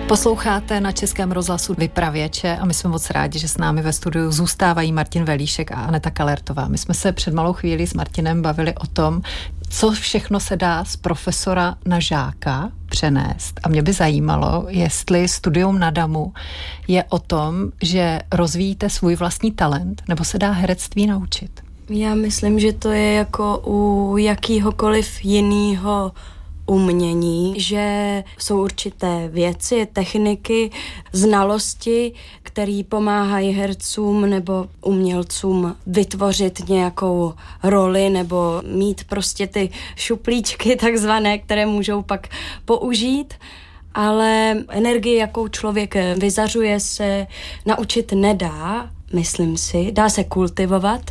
Posloucháte na Českém rozhlasu Vypravěče a my jsme moc rádi, že s námi ve studiu zůstávají Martin Velíšek a Aneta Kalertová. My jsme se před malou chvílí s Martinem bavili o tom, co všechno se dá z profesora na žáka přenést. A mě by zajímalo, jestli studium na DAMu je o tom, že rozvíjíte svůj vlastní talent, nebo se dá herectví naučit. Já myslím, že to je jako u jakýhokoliv jinýho umění, že jsou určité věci, techniky, znalosti, které pomáhají hercům nebo umělcům vytvořit nějakou roli nebo mít prostě ty šuplíčky takzvané, které můžou pak použít. Ale energii, jakou člověk vyzařuje, se naučit nedá, myslím si. Dá se kultivovat,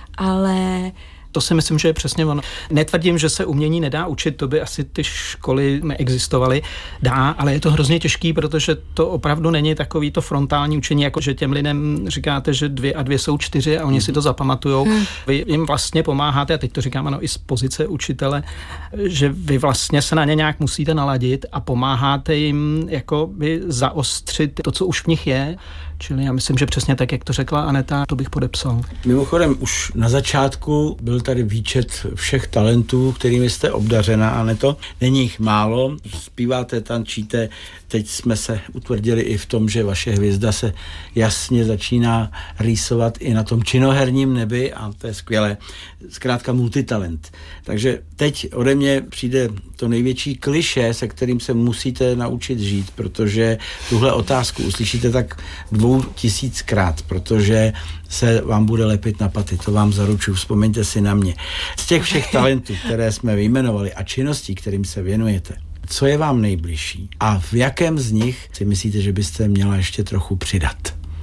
ale to si myslím, že je přesně ono. Netvrdím, že se umění nedá učit, to by asi ty školy neexistovaly. Dá, ale je to hrozně těžký, protože to opravdu není takový to frontální učení, jako že těm lidem říkáte, že 2 a 2 jsou 4 a oni si to zapamatujou. Vy jim vlastně pomáháte, a teď to říkám ano i z pozice učitele, že vy vlastně se na ně nějak musíte naladit a pomáháte jim jako by zaostřit to, co už v nich je. Čili já myslím, že přesně tak, jak to řekla Aneta, to bych podepsal. Mimochodem, už na začátku byl tady výčet všech talentů, kterými jste obdařena, Aneto. Není jich málo, zpíváte, tančíte, teď jsme se utvrdili i v tom, že vaše hvězda se jasně začíná rýsovat i na tom činoherním nebi a to je skvělé. Zkrátka multitalent. Takže teď ode mě přijde to největší klišé, se kterým se musíte naučit žít, protože tuhle otázku uslyšíte tak 2000krát, protože se vám bude lepit na paty, to vám zaručuju, vzpomeňte si na mě. Z těch všech talentů, které jsme vyjmenovali a činností, kterým se věnujete, co je vám nejbližší a v jakém z nich si myslíte, že byste měla ještě trochu přidat?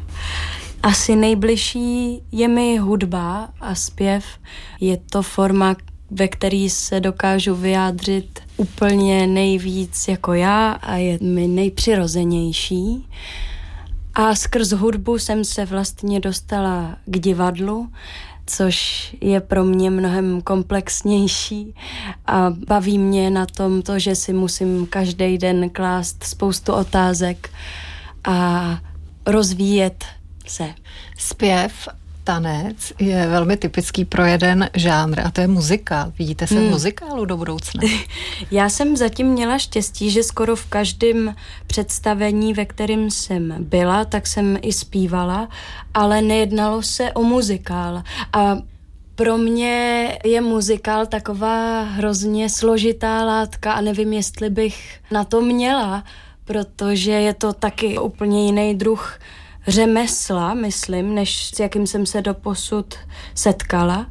Asi nejbližší je mi hudba a zpěv. Je to forma, ve který se dokážu vyjádřit úplně nejvíc jako já a je mi nejpřirozenější. A skrz hudbu jsem se vlastně dostala k divadlu, což je pro mě mnohem komplexnější a baví mě na tom to, že si musím každý den klást spoustu otázek a rozvíjet se. Zpěv, tanec je velmi typický pro jeden žánr a to je muzikál. Vidíte se v muzikálu do budoucna? Já jsem zatím měla štěstí, že skoro v každém představení, ve kterém jsem byla, tak jsem i zpívala, ale nejednalo se o muzikál. A pro mě je muzikál taková hrozně složitá látka a nevím, jestli bych na to měla, protože je to taky úplně jiný druh řemesla, myslím, než s jakým jsem se doposud setkala,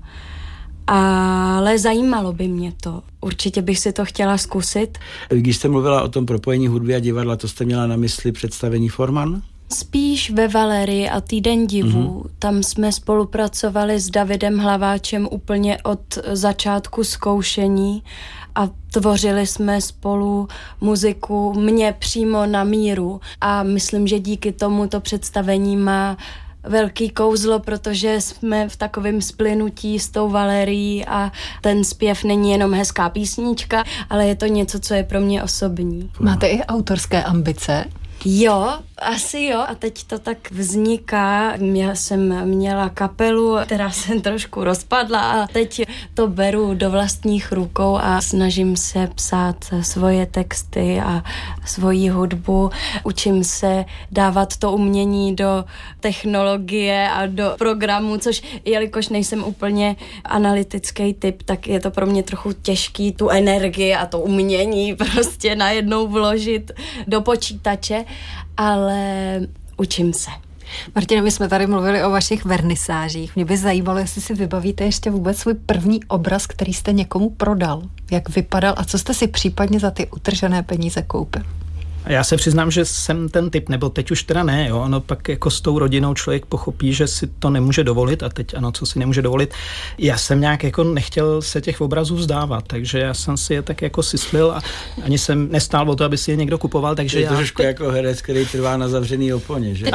ale zajímalo by mě to. Určitě bych si to chtěla zkusit. Když jste mluvila o tom propojení hudby a divadla, to jste měla na mysli představení Forman? Spíš ve Valerii a Týden divů. Tam jsme spolupracovali s Davidem Hlaváčem úplně od začátku zkoušení a tvořili jsme spolu muziku mě přímo na míru a myslím, že díky tomuto představení má velký kouzlo, protože jsme v takovém splynutí s tou Valerií a ten zpěv není jenom hezká písnička, ale je to něco, co je pro mě osobní. Máte i autorské ambice? Jo, asi jo. A teď to tak vzniká. Já jsem měla kapelu, která se trošku rozpadla a teď to beru do vlastních rukou a snažím se psát svoje texty a svoji hudbu. Učím se dávat to umění do technologie a do programu, což jelikož nejsem úplně analytický typ, tak je to pro mě trochu těžký tu energii a to umění prostě najednou vložit do počítače, ale učím se. Martina, my jsme tady mluvili o vašich vernisážích. Mě by zajímalo, jestli si vybavíte ještě vůbec svůj první obraz, který jste někomu prodal. Jak vypadal a co jste si případně za ty utržené peníze koupil? Já se přiznám, že jsem ten typ, nebo teď už teda ne, jo, ono pak jako s tou rodinou člověk pochopí, že si to nemůže dovolit a teď ano, co si nemůže dovolit. Já jsem nějak jako nechtěl se těch obrazů vzdávat, takže já jsem si je tak jako syslil a ani jsem nestál o to, aby si je někdo kupoval, takže je to trošku jako herec, který trvá na zavřený oponě, že?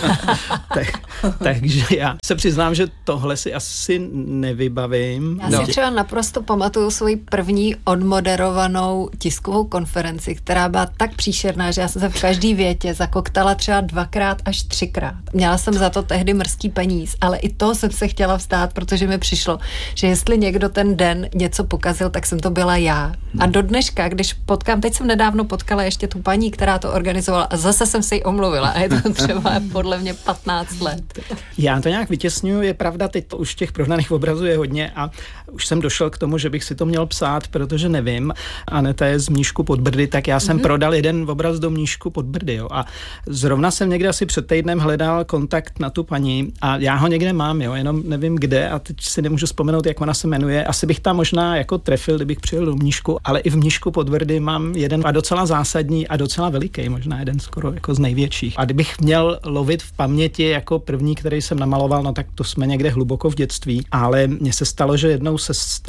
Takže já se přiznám, že tohle si asi nevybavím. Já si třeba naprosto pamatuju svoji první odmoderovanou tiskovou konferenci, která byla tak příšerná, příšerná, že já jsem se v každý větě zakoktala třeba 2x až 3x. Měla jsem za to tehdy mrzký peníz, ale i to jsem se chtěla vzdát, protože mi přišlo, že jestli někdo ten den něco pokazil, tak jsem to byla já. A do dneška, když potkám, teď jsem nedávno potkala ještě tu paní, která to organizovala a zase jsem se jí omluvila a je to třeba podle mě 15 let. Já to nějak vytěsňuju, je pravda, teď už těch prohnaných obrazů je hodně a už jsem došel k tomu, že bych si to měl psát, protože nevím. Aneta je z Mníšku pod Brdy, tak já jsem prodal jeden obraz do Mníšku pod Brdy. Jo. A zrovna jsem někde asi před týdnem hledal kontakt na tu paní a já ho někde mám, jo, jenom nevím kde a teď si nemůžu vzpomenout, jak ona se jmenuje. Asi bych tam možná jako trefil, kdybych přijel do Mníšku, ale i v Mníšku pod Brdy mám jeden a docela zásadní a docela veliký, možná jeden skoro jako z největších. A kdybych měl lovit v paměti jako první, který jsem namaloval, no tak to jsme někde hluboko v dětství, ale mně se stalo, že jednou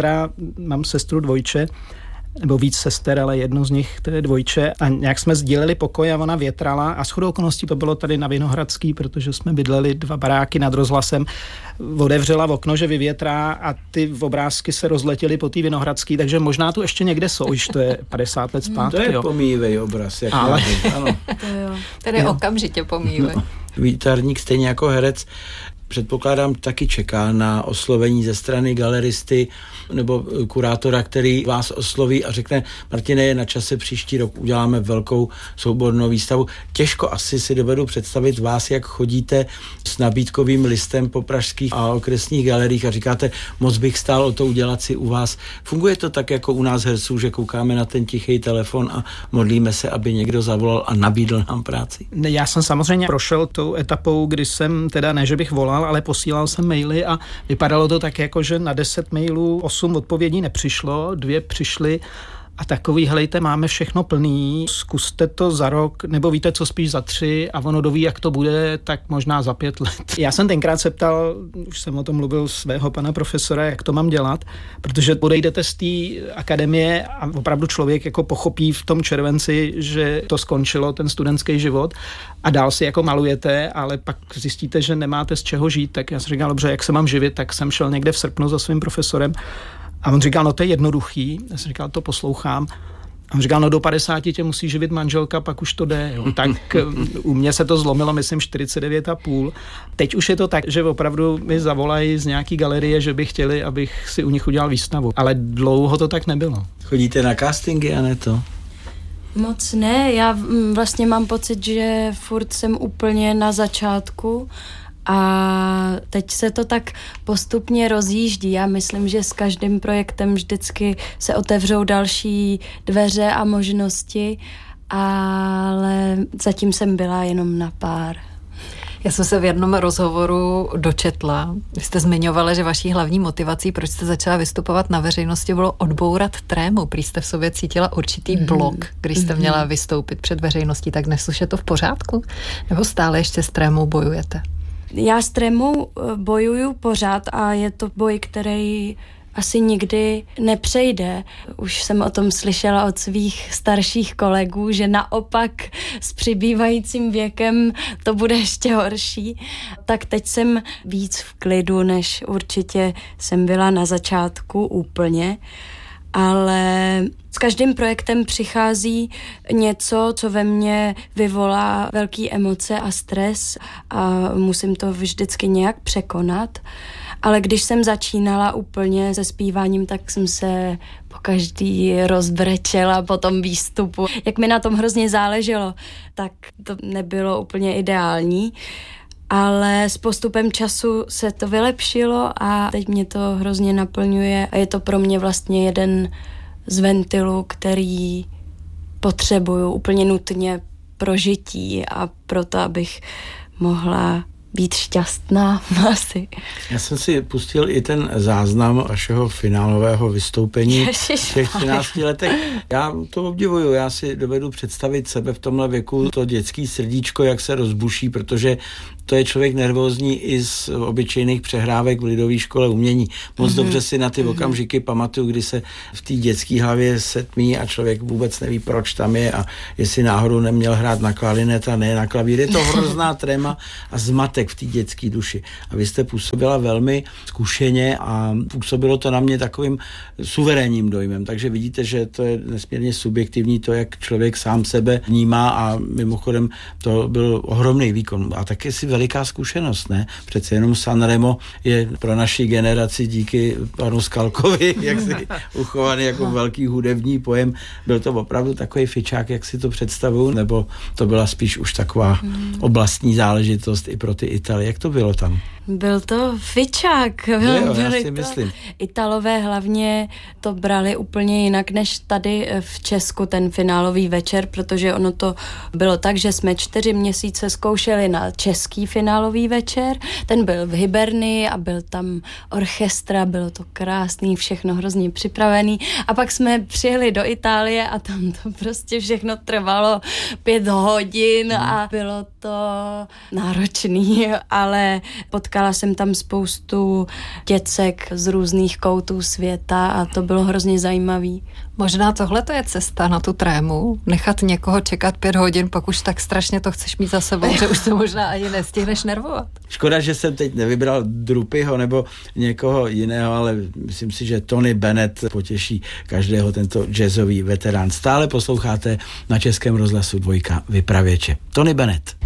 mám sestru dvojče, nebo víc sester, ale jednu z nich, to je dvojče, a nějak jsme sdíleli pokoj a ona větrala a shodou okolností to bylo tady na Vinohradský, protože jsme bydleli 2 baráky nad rozhlasem, otevřela v okno, že vyvětrá a ty obrázky se rozletěly po té Vinohradský, takže možná tu ještě někde jsou, už to je 50 let zpátky. To je pomíjivý obraz, jak ale... ano. Ten je okamžitě pomíjivý. No. Výtvarník stejně jako herec předpokládám taky čeká na oslovení ze strany galeristy nebo kurátora, který vás osloví a řekne: Martine, je na čase, příští rok uděláme velkou soubornou výstavu. Těžko asi si dovedu představit vás, jak chodíte s nabídkovým listem po pražských a okresních galeriích a říkáte: moc bych stál o to udělat si u vás. Funguje to tak jako u nás herců, že koukáme na ten tichý telefon a modlíme se, aby někdo zavolal a nabídl nám práci? Já jsem samozřejmě prošel tou etapou, kdy jsem teda ne, že bych volal, ale posílal jsem maily a vypadalo to tak jako, že na 10 mailů 8 odpovědí nepřišlo, 2 přišly a takový: helejte, máme všechno plný, zkuste to za rok, nebo víte co, spíš za 3 a ono doví, jak to bude, tak možná za 5 let. Já jsem tenkrát se ptal, už jsem o tom mluvil, svého pana profesora, jak to mám dělat, protože odejdete z té akademie a opravdu člověk jako pochopí v tom červenci, že to skončilo, ten studentský život, a dál si jako malujete, ale pak zjistíte, že nemáte z čeho žít. Tak já jsem říkal: dobře, jak se mám živit, tak jsem šel někde v srpnu za svým profesorem. A on říkal: no to je jednoduchý. Já jsem říkal: to poslouchám. A on říkal: no do 50 tě musí živit manželka, pak už to jde. Jo. Tak u mě se to zlomilo, myslím, 49,5. Teď už je to tak, že opravdu mi zavolají z nějaký galerie, že by chtěli, abych si u nich udělal výstavu. Ale dlouho to tak nebylo. Chodíte na castingy, Aneto? Moc ne, já vlastně mám pocit, že furt jsem úplně na začátku a teď se to tak postupně rozjíždí. Já myslím, že s každým projektem vždycky se otevřou další dveře a možnosti, ale zatím jsem byla jenom na pár. Já jsem se v jednom rozhovoru dočetla, vy jste zmiňovala, že vaší hlavní motivací, proč jste začala vystupovat na veřejnosti, bylo odbourat trému. Prý jste v sobě cítila určitý blok, když jste měla vystoupit před veřejností. Tak dnes už je to v pořádku? Nebo stále ještě s trémou bojujete? Já s trémou bojuju pořád a je to boj, který asi nikdy nepřejde. Už jsem o tom slyšela od svých starších kolegů, že naopak s přibývajícím věkem to bude ještě horší. Tak teď jsem víc v klidu, než určitě jsem byla na začátku úplně. Ale s každým projektem přichází něco, co ve mně vyvolá velký emoce a stres a musím to vždycky nějak překonat. Ale když jsem začínala úplně se zpíváním, tak jsem se pokaždý rozbrečela po tom výstupu. Jak mi na tom hrozně záleželo, tak to nebylo úplně ideální. Ale s postupem času se to vylepšilo a teď mě to hrozně naplňuje a je to pro mě vlastně jeden z ventilů, který potřebuju úplně nutně pro žití a proto, abych mohla být šťastná asi. Já jsem si pustil i ten záznam vašeho finálového vystoupení v těch 13 letech. Já to obdivuju, já si dovedu představit sebe v tomhle věku, to dětský srdíčko, jak se rozbuší, protože to je člověk nervózní i z obyčejných přehrávek v lidové škole umění. Moc dobře si na ty okamžiky pamatuju, kdy se v té dětské hlavě setmí a člověk vůbec neví, proč tam je a jestli náhodou neměl hrát na klarinet a ne na klavír. Je to hrozná tréma a zmatek v té dětské duši. A vy jste působila velmi zkušeně a působilo to na mě takovým suverénním dojmem. Takže vidíte, že to je nesmírně subjektivní to, jak člověk sám sebe vnímá a mimochodem to byl ohromný výkon. A taky si veliká zkušenost, ne? Přece jenom Sanremo je pro naši generaci díky panu Skalkovi, jak si uchovaný jako velký hudební pojem. Byl to opravdu takový fičák, jak si to představuju, nebo to byla spíš už taková oblastní záležitost i pro ty Italy. Jak to bylo tam? Byl to fičák. Já si myslím. Italové hlavně to brali úplně jinak než tady v Česku ten finálový večer, protože ono to bylo tak, že jsme 4 měsíce zkoušeli na český finálový večer. Ten byl v Hibernii a byl tam orchestra, bylo to krásný, všechno hrozně připravený. A pak jsme přijeli do Itálie a tam to prostě všechno trvalo 5 hodin a bylo to náročný, ale potkala jsem tam spoustu děcek z různých koutů světa a to bylo hrozně zajímavý. Možná tohle to je cesta na tu trému, nechat někoho čekat 5 hodin, pak už tak strašně to chceš mít za sebou, že už to možná ani nestihneš nervovat. Škoda, že jsem teď nevybral Drupiho nebo někoho jiného, ale myslím si, že Tony Bennett potěší každého, tento jazzový veterán. Stále posloucháte na Českém rozhlasu 2 Vypravěče. Tony Bennett.